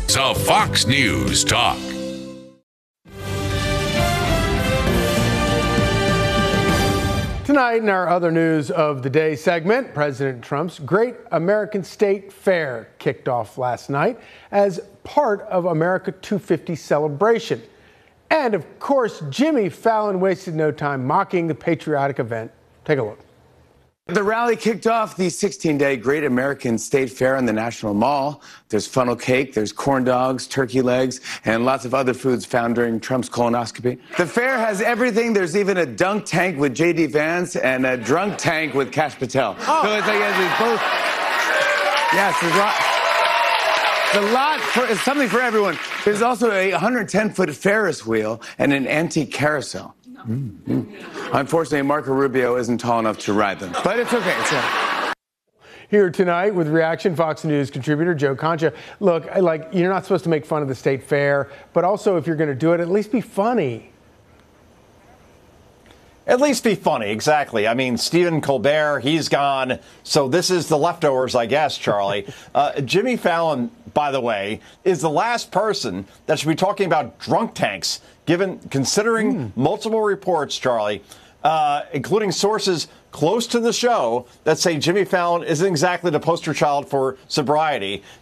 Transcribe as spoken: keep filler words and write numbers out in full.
So Fox News Talk. Tonight, in our other news of the day segment, President Trump's Great American State Fair kicked off last night as part of America two fifty celebration. And of course, Jimmy Fallon wasted no time mocking the patriotic event. Take a look. The rally kicked off the sixteen-day Great American State Fair in the National Mall. There's funnel cake, there's corn dogs, turkey legs, and lots of other foods found during Trump's colonoscopy. The fair has everything. There's even a dunk tank with J D Vance and a drunk tank with Kash Patel. Oh. So it's like it's both. Yes, there's a lot. It's a lot for, it's something for everyone. There's also a one hundred ten foot Ferris wheel and an antique carousel. Mm-hmm. Unfortunately, Marco Rubio isn't tall enough to ride them, but it's okay. It's okay. Here tonight with reaction, Fox News contributor Joe Concha. Look, like, you're not supposed to make fun of the state fair, but also if you're going to do it, at least be funny. At least be funny, exactly. I mean, Stephen Colbert, he's gone. So this is the leftovers, I guess, Charlie. uh, Jimmy Fallon, by the way, is the last person that should be talking about drunk tanks, given considering mm. multiple reports, Charlie, uh, including sources close to the show that say Jimmy Fallon isn't exactly the poster child for sobriety.